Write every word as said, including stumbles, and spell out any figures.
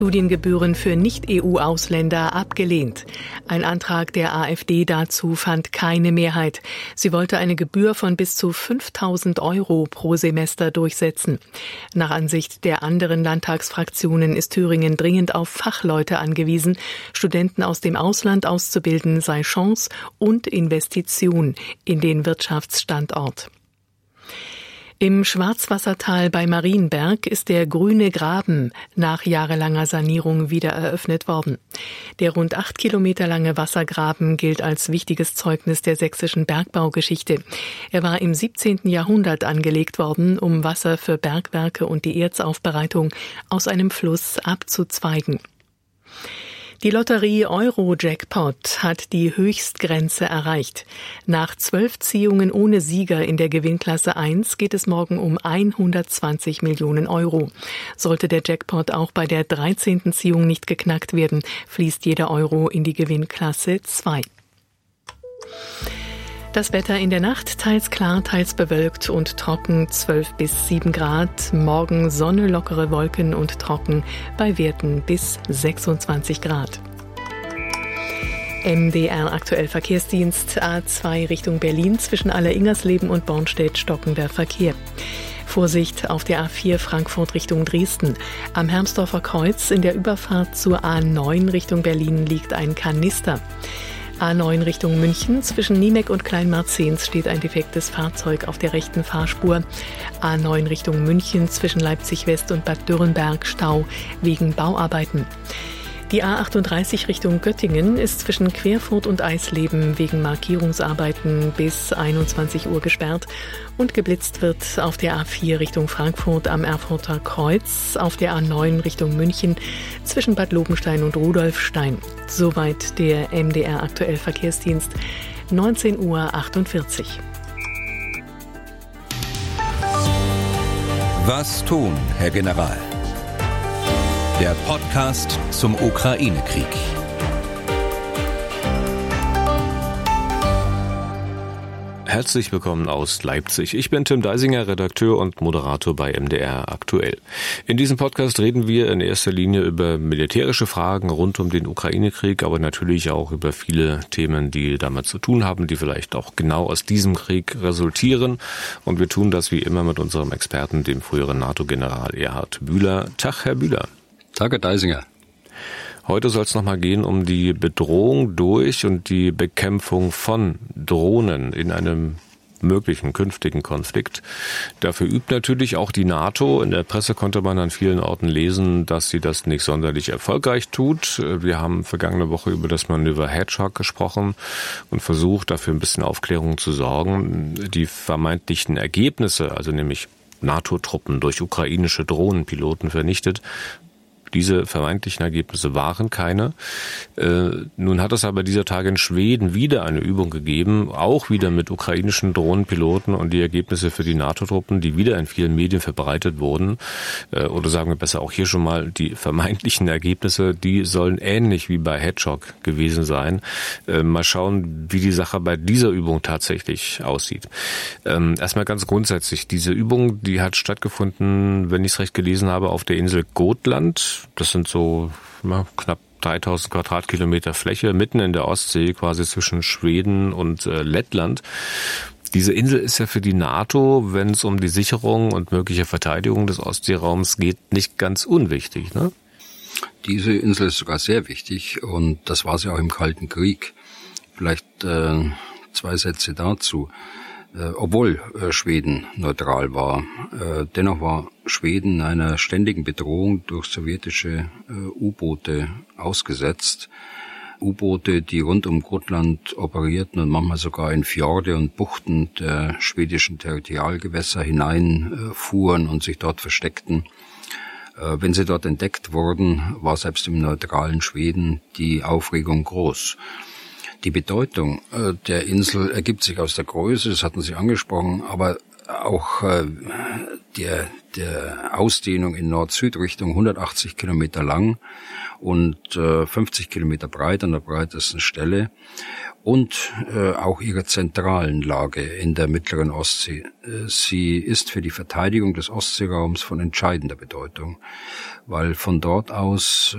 Studiengebühren für Nicht-E U-Ausländer abgelehnt. Ein Antrag der AfD dazu fand keine Mehrheit. Sie wollte eine Gebühr von bis zu fünftausend Euro pro Semester durchsetzen. Nach Ansicht der anderen Landtagsfraktionen ist Thüringen dringend auf Fachleute angewiesen. Studenten aus dem Ausland auszubilden sei Chance und Investition in den Wirtschaftsstandort. Im Schwarzwassertal bei Marienberg ist der Grüne Graben nach jahrelanger Sanierung wieder eröffnet worden. Der rund acht Kilometer lange Wassergraben gilt als wichtiges Zeugnis der sächsischen Bergbaugeschichte. Er war im siebzehnten Jahrhundert angelegt worden, um Wasser für Bergwerke und die Erzaufbereitung aus einem Fluss abzuzweigen. Die Lotterie Euro-Jackpot hat die Höchstgrenze erreicht. Nach zwölf Ziehungen ohne Sieger in der Gewinnklasse eins geht es morgen um hundertzwanzig Millionen Euro. Sollte der Jackpot auch bei der dreizehnten Ziehung nicht geknackt werden, fließt jeder Euro in die Gewinnklasse zwei. Das Wetter in der Nacht teils klar, teils bewölkt und trocken, zwölf bis sieben Grad. Morgen Sonne, lockere Wolken und trocken bei Werten bis sechsundzwanzig Grad. M D R aktuell Verkehrsdienst A zwei Richtung Berlin zwischen Aller-Ingersleben und Bornstedt stockender Verkehr. Vorsicht auf der A vier Frankfurt Richtung Dresden. Am Hermsdorfer Kreuz in der Überfahrt zur A neun Richtung Berlin liegt ein Kanister. A neun Richtung München. Zwischen Niemeck und Kleinmarzens steht ein defektes Fahrzeug auf der rechten Fahrspur. A neun Richtung München zwischen Leipzig West und Bad Dürrenberg Stau wegen Bauarbeiten. Die A achtunddreißig Richtung Göttingen ist zwischen Querfurt und Eisleben wegen Markierungsarbeiten bis einundzwanzig Uhr gesperrt und geblitzt wird auf der A vier Richtung Frankfurt am Erfurter Kreuz, auf der A neun Richtung München zwischen Bad Lobenstein und Rudolfstein. Soweit der M D R aktuell Verkehrsdienst, neunzehn Uhr achtundvierzig. Was tun, Herr General? Der Podcast zum Ukraine-Krieg. Herzlich willkommen aus Leipzig. Ich bin Tim Deisinger, Redakteur und Moderator bei M D R aktuell. In diesem Podcast reden wir in erster Linie über militärische Fragen rund um den Ukraine-Krieg, aber natürlich auch über viele Themen, die damit zu tun haben, die vielleicht auch genau aus diesem Krieg resultieren. Und wir tun das wie immer mit unserem Experten, dem früheren NATO-General Erhard Bühler. Tag, Herr Bühler. Tag, Herr Deisinger. Heute soll es nochmal gehen um die Bedrohung durch und die Bekämpfung von Drohnen in einem möglichen künftigen Konflikt. Dafür übt natürlich auch die NATO. In der Presse konnte man an vielen Orten lesen, dass sie das nicht sonderlich erfolgreich tut. Wir haben vergangene Woche über das Manöver Hedgehog gesprochen und versucht, dafür ein bisschen Aufklärung zu sorgen. Die vermeintlichen Ergebnisse, also nämlich NATO-Truppen durch ukrainische Drohnenpiloten vernichtet, diese vermeintlichen Ergebnisse waren keine. Äh, nun hat es aber dieser Tage in Schweden wieder eine Übung gegeben, auch wieder mit ukrainischen Drohnenpiloten, und die Ergebnisse für die NATO-Truppen, die wieder in vielen Medien verbreitet wurden, äh, oder sagen wir besser auch hier schon mal, die vermeintlichen Ergebnisse, die sollen ähnlich wie bei Hedgehog gewesen sein. Äh, mal schauen, wie die Sache bei dieser Übung tatsächlich aussieht. Ähm, erstmal ganz grundsätzlich, diese Übung, die hat stattgefunden, wenn ich es recht gelesen habe, auf der Insel Gotland. Das sind so na, knapp dreitausend Quadratkilometer Fläche mitten in der Ostsee, quasi zwischen Schweden und äh, Lettland. Diese Insel ist ja für die NATO, wenn es um die Sicherung und mögliche Verteidigung des Ostseeraums geht, nicht ganz unwichtig, ne? Diese Insel ist sogar sehr wichtig, und das war sie auch im Kalten Krieg. Vielleicht äh, zwei Sätze dazu. Äh, obwohl äh, Schweden neutral war, äh, dennoch war Schweden einer ständigen Bedrohung durch sowjetische äh, U-Boote ausgesetzt. U-Boote, die rund um Gotland operierten und manchmal sogar in Fjorde und Buchten der schwedischen Territorialgewässer hineinfuhren äh, und sich dort versteckten. Äh, wenn sie dort entdeckt wurden, war selbst im neutralen Schweden die Aufregung groß. Die Bedeutung äh, der Insel ergibt sich aus der Größe, das hatten Sie angesprochen, aber auch äh, der, der Ausdehnung in Nord-Süd-Richtung, hundertachtzig Kilometer lang und äh, fünfzig Kilometer breit an der breitesten Stelle, und äh, auch ihrer zentralen Lage in der mittleren Ostsee. Äh, sie ist für die Verteidigung des Ostseeraums von entscheidender Bedeutung, weil von dort aus